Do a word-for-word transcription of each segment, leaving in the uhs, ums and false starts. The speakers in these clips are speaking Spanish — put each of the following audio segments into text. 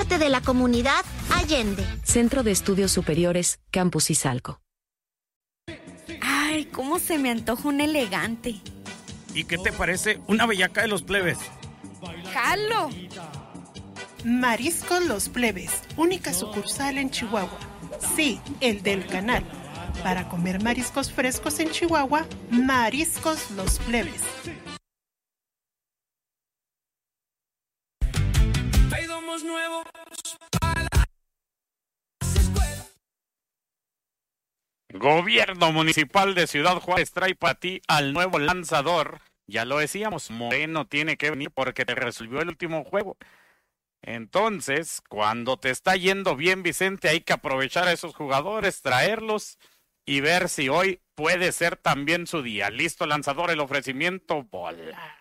parte de la comunidad Allende. Centro de Estudios Superiores, Campus Izalco. Ay, cómo se me antoja un elegante. ¿Y qué te parece una bellaca de los plebes? ¡Jalo! Mariscos Los Plebes, única sucursal en Chihuahua. Sí, el del canal. Para comer mariscos frescos en Chihuahua, Mariscos Los Plebes. Hay domos nuevos. Gobierno Municipal de Ciudad Juárez trae para ti al nuevo lanzador. Ya lo decíamos, Moreno tiene que venir porque te resolvió el último juego. Entonces, cuando te está yendo bien, Vicente, hay que aprovechar a esos jugadores, traerlos y ver si hoy puede ser también su día. Listo, lanzador, el ofrecimiento, bola.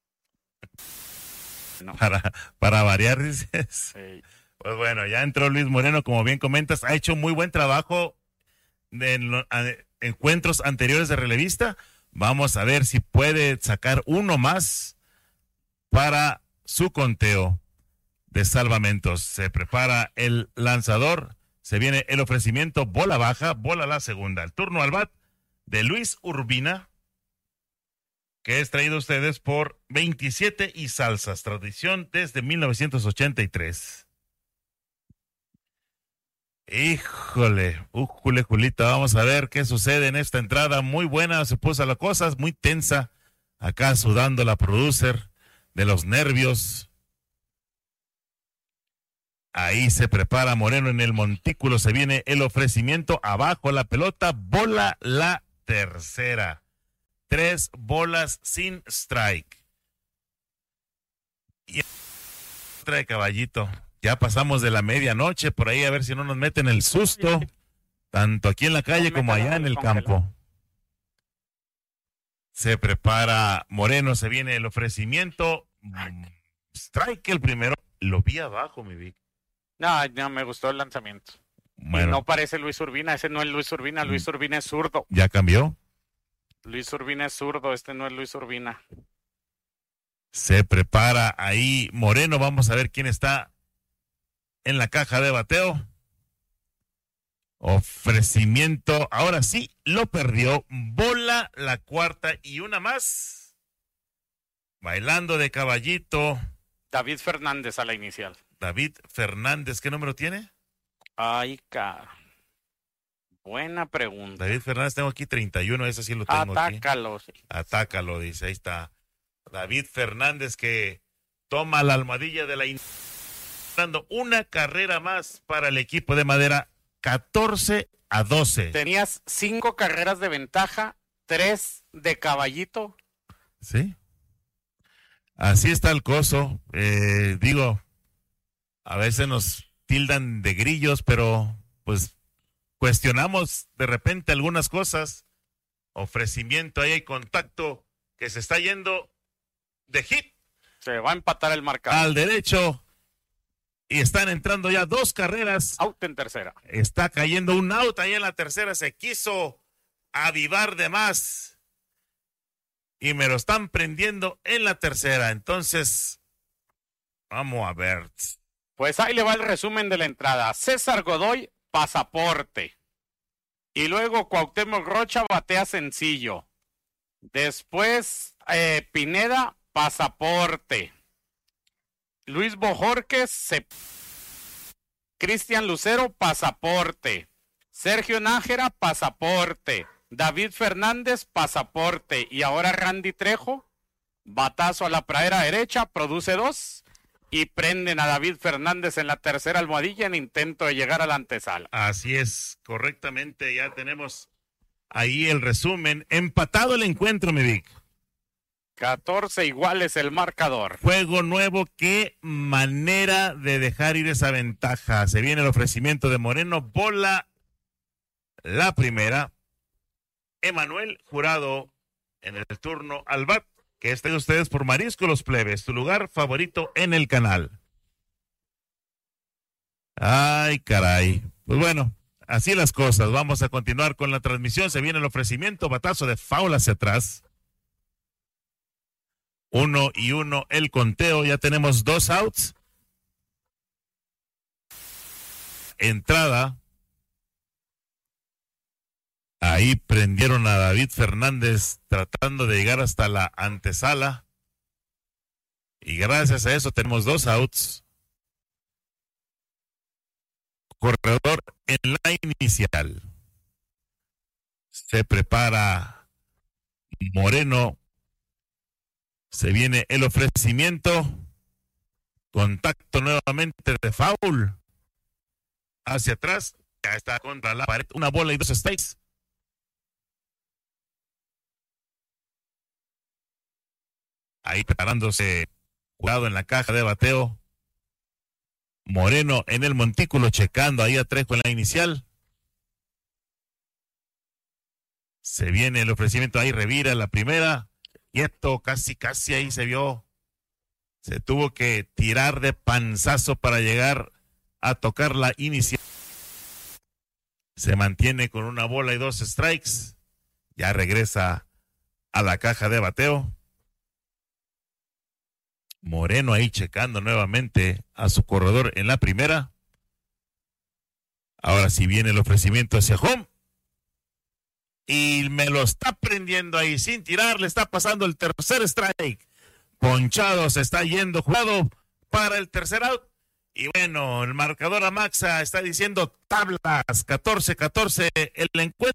No. Para, para variar, dices. Sí. Pues bueno, ya entró Luis Moreno, como bien comentas, ha hecho muy buen trabajo en los encuentros anteriores de relevista. Vamos a ver si puede sacar uno más para su conteo de salvamentos. Se prepara el lanzador, se viene el ofrecimiento, bola baja, bola a la segunda. El turno al bat de Luis Urbina, que es traído a ustedes por veintisiete y Salsas, tradición desde mil novecientos ochenta y tres. Híjole, ujule, Julita, vamos a ver qué sucede en esta entrada. Muy buena, se puso la cosa, muy tensa. Acá sudando la producer de los nervios. Ahí se prepara Moreno en el montículo, se viene el ofrecimiento, abajo la pelota, bola la tercera. Tres bolas sin strike. Y trae Caballito. Ya pasamos de la medianoche, por ahí a ver si no nos meten el susto, tanto aquí en la calle como allá en el campo. Se prepara Moreno, se viene el ofrecimiento. Strike el primero. Lo vi abajo, mi Vic. No, no me gustó el lanzamiento. Bueno. Y no parece Luis Urbina, ese no es Luis Urbina, Luis Urbina es zurdo. ¿Ya cambió? Luis Urbina es zurdo, este no es Luis Urbina. Se prepara ahí Moreno, vamos a ver quién está en la caja de bateo. Ofrecimiento, ahora sí, lo perdió. Bola la cuarta y una más. Bailando de Caballito. David Fernández a la inicial. David Fernández, ¿qué número tiene? Ay, cara. Buena pregunta. David Fernández, tengo aquí treinta y uno, ese sí lo tengo. Atácalo, aquí. Sí. Atácalo, dice, ahí está. David Fernández que toma la almohadilla de la in... dando una carrera más para el equipo de Madera, catorce a doce. Tenías cinco carreras de ventaja, tres de Caballito. Sí. Así está el coso. Eh, digo, a veces nos tildan de grillos, pero pues cuestionamos de repente algunas cosas. Ofrecimiento, ahí hay contacto que se está yendo de hit. Se va a empatar el marcador. Al derecho. Y están entrando ya dos carreras. Out en tercera. Está cayendo un out ahí en la tercera. Se quiso avivar de más. Y me lo están prendiendo en la tercera. Entonces, vamos a ver. Pues ahí le va el resumen de la entrada. César Godoy, pasaporte. Y luego Cuauhtémoc Rocha batea sencillo. Después eh, Pineda, pasaporte. Luis Bojorquez, se... Cristian Lucero, pasaporte. Sergio Nájera, pasaporte. David Fernández, pasaporte. Y ahora Randy Trejo, batazo a la pradera derecha, produce dos. Y prenden a David Fernández en la tercera almohadilla en intento de llegar a la antesala. Así es, correctamente. Ya tenemos ahí el resumen. Empatado el encuentro, mi Vic. catorce iguales el marcador. Juego nuevo, qué manera de dejar ir esa ventaja. Se viene el ofrecimiento de Moreno, bola la primera. Emanuel Jurado en el turno al bat, que estén ustedes por Mariscos Los Plebes, tu lugar favorito en el canal. Ay, caray. Pues bueno, así las cosas. Vamos a continuar con la transmisión. Se viene el ofrecimiento, batazo de foul hacia atrás. Uno y uno el conteo, ya tenemos dos outs. entrada. Ahí prendieron a David Fernández tratando de llegar hasta la antesala. Y gracias a eso tenemos dos outs. Corredor en la inicial. Se prepara Moreno. Se viene el ofrecimiento. Contacto nuevamente de foul. Hacia atrás. Ya está contra la pared. Una bola y dos strikes. Ahí preparándose. Jugado en la caja de bateo. Moreno en el montículo checando ahí a Trejo en la inicial. Se viene el ofrecimiento ahí, revira la primera. Quieto, casi, casi ahí se vio. Se tuvo que tirar de panzazo para llegar a tocar la inicial. Se mantiene con una bola y dos strikes. Ya regresa a la caja de bateo. Moreno ahí checando nuevamente a su corredor en la primera. Ahora sí viene el ofrecimiento hacia home. Y me lo está prendiendo ahí sin tirar. Le está pasando el tercer strike. Ponchado, se está yendo jugado para el tercer out. Y bueno, el marcador a Maxa está diciendo tablas. catorce catorce el encuentro.